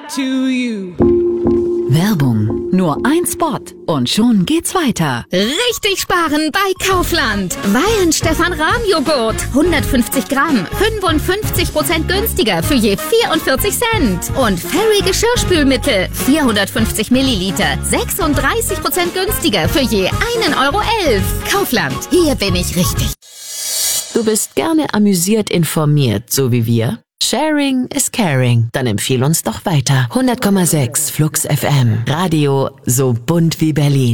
to you. Werbung. Nur ein Spot und schon geht's weiter. Richtig sparen bei Kaufland. Weihenstephan-Rahmjoghurt. 150 Gramm. 55% günstiger für je 44 Cent. Und Fairy Geschirrspülmittel. 450 Milliliter. 36% günstiger für je 1,11 Euro. Kaufland. Hier bin ich richtig. Du bist gerne amüsiert informiert, so wie wir? Sharing is caring. Dann empfehl uns doch weiter. 100,6 Flux FM. Radio so bunt wie Berlin.